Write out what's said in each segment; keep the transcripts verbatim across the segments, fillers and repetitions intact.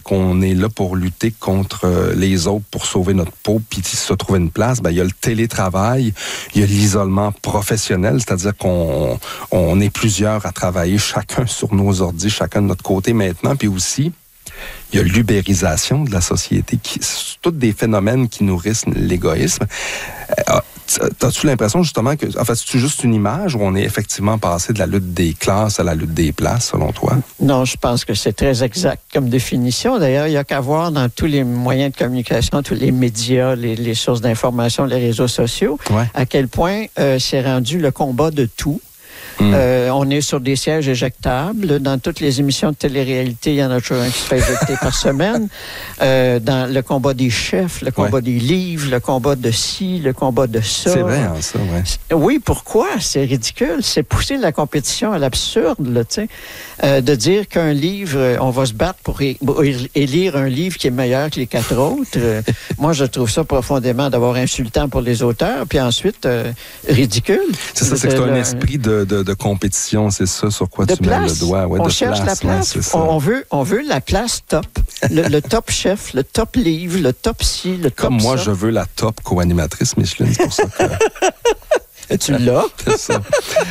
qu'on est là pour lutter contre les autres, pour sauver notre peau, puis se trouver une place, ben, il y a le télétravail, il y a l'isolement professionnel, c'est-à-dire qu'on on est plusieurs à travailler chacun sur nos ordis, chacun de notre côté maintenant, puis aussi, il y a l'ubérisation de la société, qui c'est tous des phénomènes qui nourrissent l'égoïsme. Euh, T'as-tu l'impression justement que, en fait, c'est juste une image où on est effectivement passé de la lutte des classes à la lutte des places, selon toi? Non, je pense que c'est très exact comme définition. D'ailleurs, il n'y a qu'à voir dans tous les moyens de communication, tous les médias, les, les sources d'information, les réseaux sociaux, ouais. à quel point euh, c'est rendu le combat de tout. Mmh. Euh, on est sur des sièges éjectables. Dans toutes les émissions de télé-réalité, il y en a toujours un qui se fait éjecter par semaine. Euh, dans le combat des chefs, le combat ouais. des livres, le combat de ci, le combat de ça. C'est vrai, hein, ça, ouais. Oui, pourquoi? C'est ridicule. C'est pousser la compétition à l'absurde, là, tu sais. Euh, de dire qu'un livre, on va se battre pour, é- pour élire un livre qui est meilleur que les quatre autres. Euh, moi, je trouve ça profondément d'abord insultant pour les auteurs, puis ensuite euh, ridicule. C'est ça, c'est que tu as un esprit de, de, de compétition, c'est ça sur quoi de tu place. mets le doigt. Ouais, on de cherche place, la place. Ouais, on, on, veut, on veut la place top. Le, le top chef, le top livre, le top ci, le top Comme moi, ça. je veux la top co-animatrice Micheline, c'est pour ça que... Et tu l'as? C'est ça.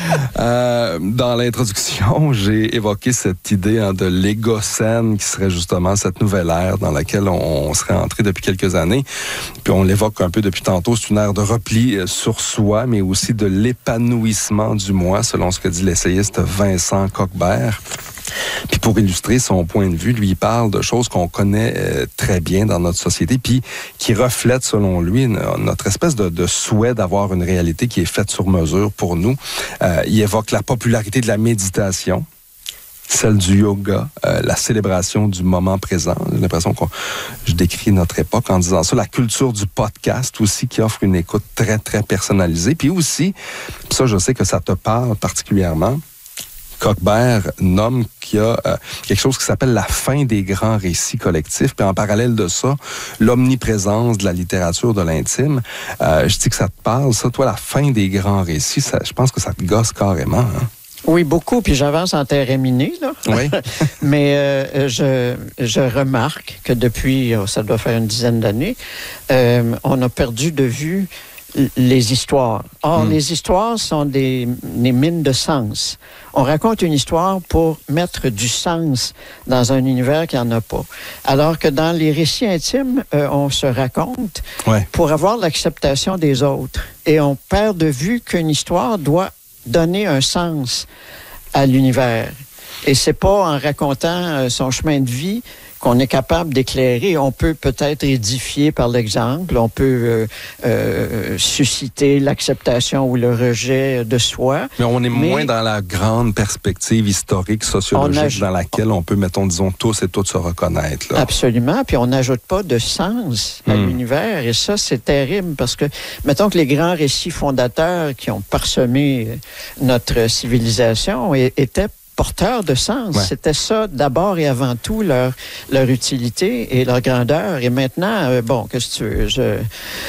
Euh, dans l'introduction, j'ai évoqué cette idée hein, de l'égocène qui serait justement cette nouvelle ère dans laquelle on, on serait entré depuis quelques années. Puis on l'évoque un peu depuis tantôt. C'est une ère de repli sur soi, mais aussi de l'épanouissement du moi, selon ce que dit l'essayiste Vincent Coquebert. Puis pour illustrer son point de vue, lui, il parle de choses qu'on connaît euh, très bien dans notre société, puis qui reflètent, selon lui, notre espèce de, de souhait d'avoir une réalité qui est faite sur mesure pour nous. Euh, il évoque la popularité de la méditation, celle du yoga, euh, la célébration du moment présent. J'ai l'impression que je décris notre époque en disant ça. La culture du podcast aussi, qui offre une écoute très, très personnalisée. Puis aussi, puis ça, je sais que ça te parle particulièrement, Coquebert nomme qu'il y a euh, quelque chose qui s'appelle la fin des grands récits collectifs. Puis en parallèle de ça, l'omniprésence de la littérature de l'intime. Euh, je dis que ça te parle, ça. Toi, la fin des grands récits, ça, je pense que ça te gosse carrément. Hein? Oui, beaucoup. Puis j'avance en terre minée, là. Oui. Mais euh, je, je remarque que depuis, ça doit faire une dizaine d'années, euh, on a perdu de vue les histoires. Or, mm. les histoires sont des, des mines de sens. On raconte une histoire pour mettre du sens dans un univers qui n'en a pas. Alors que dans les récits intimes, euh, on se raconte ouais. pour avoir l'acceptation des autres. Et on perd de vue qu'une histoire doit donner un sens à l'univers. Et c'est pas en racontant euh, son chemin de vie qu'on est capable d'éclairer. On peut peut-être édifier par l'exemple, on peut euh, euh, susciter l'acceptation ou le rejet de soi. Mais on est mais moins dans la grande perspective historique, sociologique, aj- dans laquelle on peut, mettons, disons, tous et toutes se reconnaître. Là. Absolument, puis on n'ajoute pas de sens à mm. l'univers, et ça, c'est terrible, parce que, mettons que les grands récits fondateurs qui ont parsemé notre civilisation étaient porteurs de sens. Ouais. C'était ça, d'abord et avant tout, leur, leur utilité et leur grandeur. Et maintenant, euh, bon, qu'est-ce que tu veux? Je,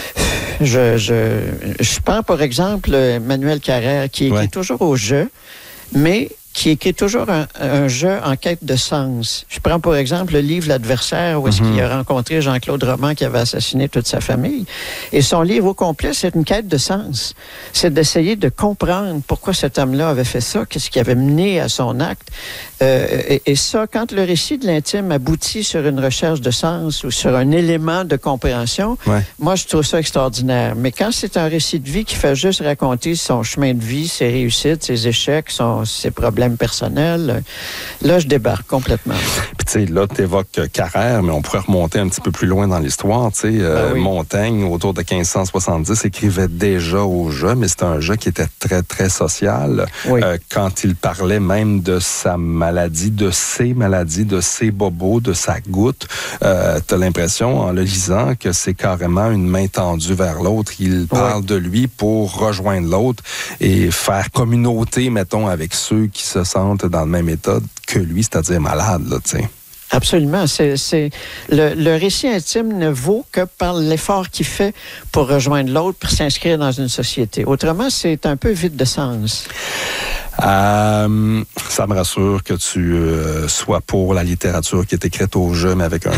je, je, je prends, par exemple, Manuel Carrère, qui écrit ouais. toujours au jeu, mais qui écrit toujours un, un jeu en quête de sens. Je prends, par exemple, le livre L'Adversaire, où est-ce mm-hmm. qu'il a rencontré Jean-Claude Roman, qui avait assassiné toute sa famille. Et son livre au complet, c'est une quête de sens. C'est d'essayer de comprendre pourquoi cet homme-là avait fait ça, qu'est-ce qui avait mené à son acte. Euh, et, et ça, quand le récit de l'intime aboutit sur une recherche de sens ou sur un élément de compréhension, ouais. moi, je trouve ça extraordinaire. Mais quand c'est un récit de vie qui fait juste raconter son chemin de vie, ses réussites, ses échecs, son, ses problèmes personnels, là, je débarque complètement. Puis, tu sais, là, tu évoques Carrère, mais on pourrait remonter un petit peu plus loin dans l'histoire. Tu sais, euh, ben oui. Montaigne, autour de quinze cent soixante-dix, écrivait déjà au jeu, mais c'était un jeu qui était très, très social. Oui. Euh, quand il parlait même de sa maladie, de ses maladies, de ses bobos, de sa goutte, euh, tu as l'impression, en le lisant, que c'est carrément une main tendue vers l'autre. Il parle oui. de lui pour rejoindre l'autre et faire communauté, mettons, avec ceux qui se sentent dans le même état que lui, c'est-à-dire malade, là, tu sais. Absolument. C'est, c'est le, le récit intime ne vaut que par l'effort qu'il fait pour rejoindre l'autre, pour s'inscrire dans une société. Autrement, c'est un peu vide de sens. Euh, ça me rassure que tu euh, sois pour la littérature qui est écrite au jeu, mais avec un